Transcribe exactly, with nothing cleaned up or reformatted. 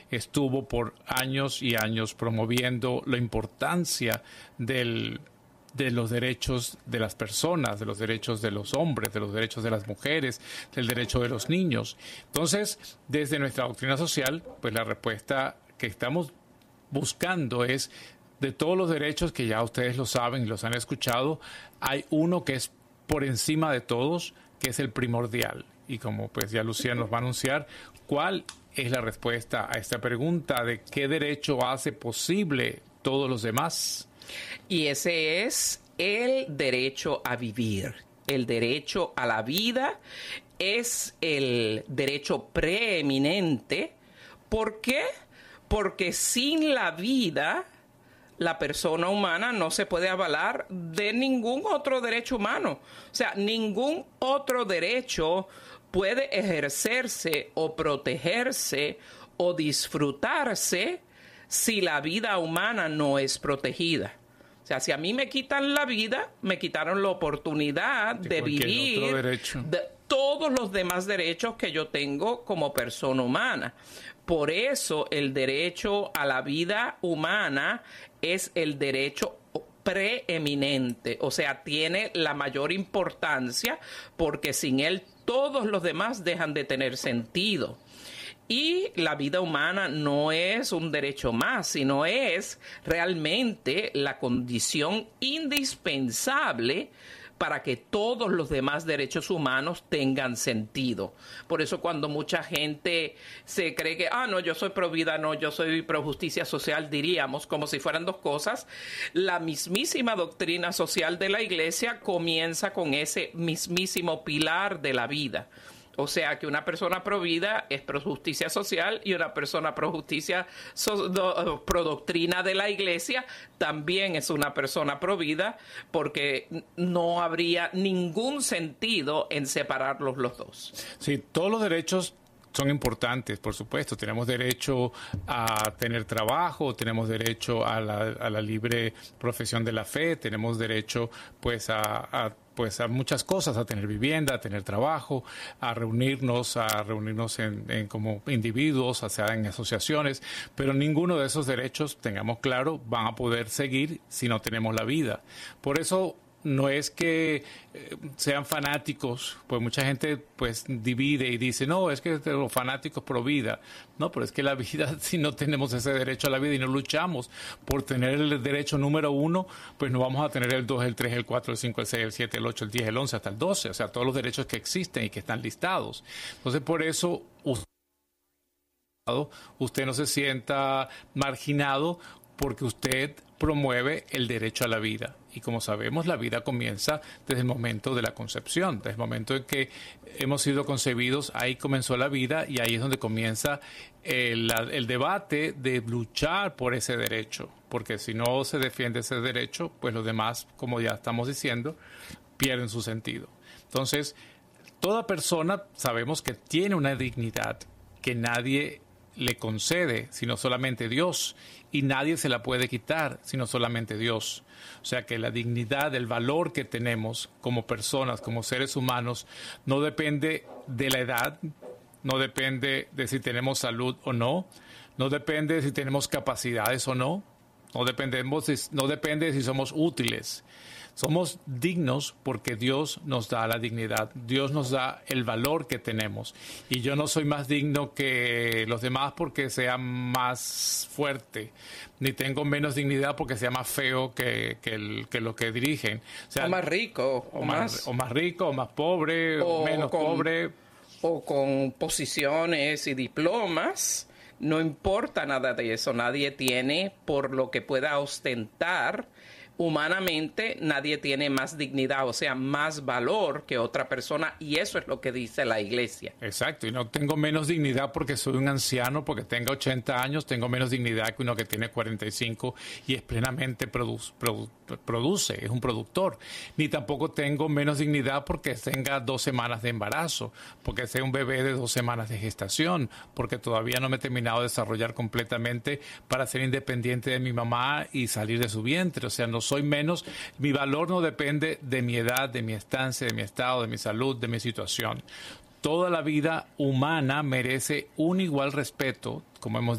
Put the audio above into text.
estuvo por años y años promoviendo la importancia del de los derechos de las personas, de los derechos de los hombres, de los derechos de las mujeres, del derecho de los niños. Entonces, desde nuestra doctrina social, pues la respuesta que estamos buscando es, de todos los derechos que ya ustedes lo saben y los han escuchado, hay uno que es por encima de todos, que es el primordial. Y como pues ya Lucía nos va a anunciar, ¿cuál es la respuesta a esta pregunta de qué derecho hace posible todos los demás? Y ese es el derecho a vivir. El derecho a la vida es el derecho preeminente. ¿Por qué? Porque sin la vida, la persona humana no se puede avalar de ningún otro derecho humano. O sea, ningún otro derecho puede ejercerse o protegerse o disfrutarse si la vida humana no es protegida. O sea, si a mí me quitan la vida, me quitaron la oportunidad de, de vivir de todos los demás derechos que yo tengo como persona humana. Por eso el derecho a la vida humana es el derecho preeminente, o sea, tiene la mayor importancia porque sin él todos los demás dejan de tener sentido. Y la vida humana no es un derecho más, sino es realmente la condición indispensable para que todos los demás derechos humanos tengan sentido. Por eso cuando mucha gente se cree que, ah, no, yo soy pro vida, no, yo soy pro justicia social, diríamos, como si fueran dos cosas, la mismísima doctrina social de la Iglesia comienza con ese mismísimo pilar de la vida. O sea, que una persona pro vida es pro justicia social y una persona pro justicia, so, do, pro doctrina de la Iglesia también es una persona pro vida, porque no habría ningún sentido en separarlos los dos. Sí, todos los derechos son importantes, por supuesto. Tenemos derecho a tener trabajo, tenemos derecho a la, a la libre profesión de la fe, tenemos derecho pues a, a pues a muchas cosas, a tener vivienda, a tener trabajo, a reunirnos, a reunirnos en, en como individuos, o sea, en asociaciones, pero ninguno de esos derechos, tengamos claro, van a poder seguir si no tenemos la vida. Por eso no es que eh, sean fanáticos, pues mucha gente pues divide y dice, no, es que los fanáticos pro vida. No, pero es que la vida, si no tenemos ese derecho a la vida y no luchamos por tener el derecho número uno, pues no vamos a tener el dos, el tres, el cuatro, el cinco, el seis, el siete, el ocho, el diez, el once, hasta el doce, o sea, todos los derechos que existen y que están listados. Entonces, por eso usted no se sienta marginado porque usted promueve el derecho a la vida. Y como sabemos, la vida comienza desde el momento de la concepción, desde el momento en que hemos sido concebidos, ahí comenzó la vida y ahí es donde comienza el, el debate de luchar por ese derecho, porque si no se defiende ese derecho, pues los demás, como ya estamos diciendo, pierden su sentido. Entonces, toda persona sabemos que tiene una dignidad que nadie le concede, sino solamente Dios, y nadie se la puede quitar, sino solamente Dios. O sea que la dignidad, el valor que tenemos como personas, como seres humanos, no depende de la edad, no depende de si tenemos salud o no, no depende de si tenemos capacidades o no, no, dependemos de, no depende de si somos útiles. Somos dignos porque Dios nos da la dignidad, Dios nos da el valor que tenemos. Y yo no soy más digno que los demás porque sea más fuerte, ni tengo menos dignidad porque sea más feo que, que, el, que los que dirigen. O sea, o más rico, o, o más, más, o más rico, o más pobre, o, o menos con, pobre. O con posiciones y diplomas. No importa nada de eso, nadie tiene por lo que pueda ostentar. Humanamente nadie tiene más dignidad, o sea, más valor que otra persona, y eso es lo que dice la Iglesia. Exacto, y no tengo menos dignidad porque soy un anciano, porque tenga ochenta años, tengo menos dignidad que uno que tiene cuarenta y cinco y es plenamente produ- produ- produce, es un productor. Ni tampoco tengo menos dignidad porque tenga dos semanas de embarazo, porque sea un bebé de dos semanas de gestación, porque todavía no me he terminado de desarrollar completamente para ser independiente de mi mamá y salir de su vientre, o sea, no soy menos, mi valor no depende de mi edad, de mi estancia, de mi estado, de mi salud, de mi situación. Toda la vida humana merece un igual respeto, como hemos